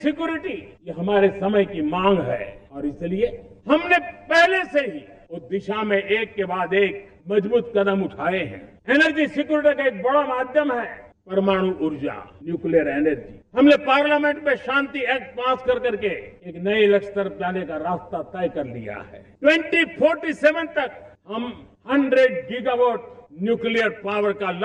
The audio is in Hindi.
सिक्योरिटी ये हमारे समय की मांग है और इसलिए हमने पहले से ही उस दिशा में एक के बाद एक मजबूत कदम उठाए हैं। एनर्जी सिक्योरिटी का एक बड़ा माध्यम है परमाणु ऊर्जा, न्यूक्लियर एनर्जी। हमने पार्लियामेंट में शांति एक्ट पास कर करके एक नए लक्ष्य तरफ जाने का रास्ता तय कर लिया है। 2047 तक हम 100 गीगावाट न्यूक्लियर पावर का